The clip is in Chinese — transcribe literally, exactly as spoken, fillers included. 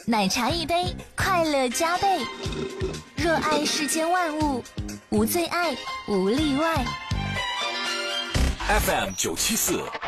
奶茶一杯，快乐加倍。热爱世间万物，无最爱，无例外。 F M 九七四